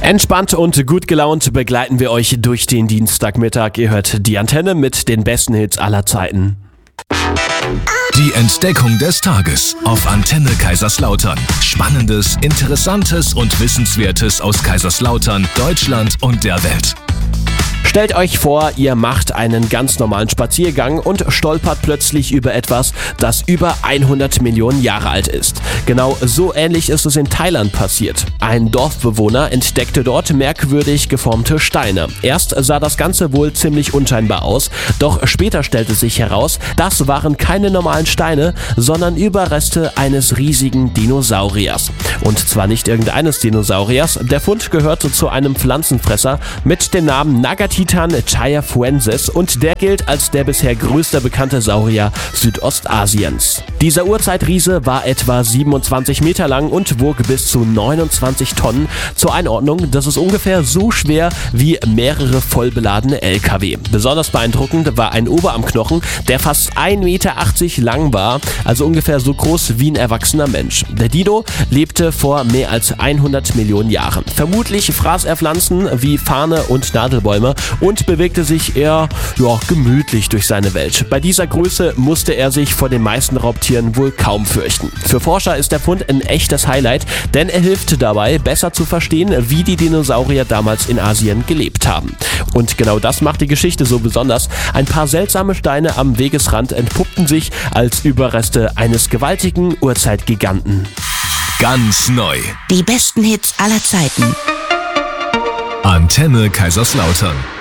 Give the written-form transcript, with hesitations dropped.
Entspannt und gut gelaunt begleiten wir euch durch den Dienstagmittag. Ihr hört die Antenne mit den besten Hits aller Zeiten. Die Entdeckung des Tages auf Antenne Kaiserslautern. Spannendes, Interessantes und Wissenswertes aus Kaiserslautern, Deutschland und der Welt. Stellt euch vor, ihr macht einen ganz normalen Spaziergang und stolpert plötzlich über etwas, das über 100 Millionen Jahre alt ist. Genau so ähnlich ist es in Thailand passiert. Ein Dorfbewohner entdeckte dort merkwürdig geformte Steine. Erst sah das Ganze wohl ziemlich unscheinbar aus, doch später stellte sich heraus, das waren keine normalen Steine, sondern Überreste eines riesigen Dinosauriers. Und zwar nicht irgendeines Dinosauriers, der Fund gehörte zu einem Pflanzenfresser mit dem Namen Nagatitan chayafuensis und der gilt als der bisher größte bekannte Saurier Südostasiens. Dieser Urzeitriese war etwa 27 Meter lang und wog bis zu 29 Tonnen. Zur Einordnung, das ist ungefähr so schwer wie mehrere vollbeladene LKW. Besonders beeindruckend war ein Oberarmknochen, der fast 1,80 Meter lang war, also ungefähr so groß wie ein erwachsener Mensch. Der Dino lebte vor mehr als 100 Millionen Jahren. Vermutlich fraß er Pflanzen wie Farne und Nadelbäume und bewegte sich eher gemütlich durch seine Welt. Bei dieser Größe musste er sich vor den meisten Raubtieren wohl kaum fürchten. Für Forscher ist der Fund ein echtes Highlight, denn er hilft dabei, besser zu verstehen, wie die Dinosaurier damals in Asien gelebt haben. Und genau das macht die Geschichte so besonders. Ein paar seltsame Steine am Wegesrand entpuppten sich als Überreste eines gewaltigen Urzeitgiganten. Ganz neu. Die besten Hits aller Zeiten. Antenne Kaiserslautern.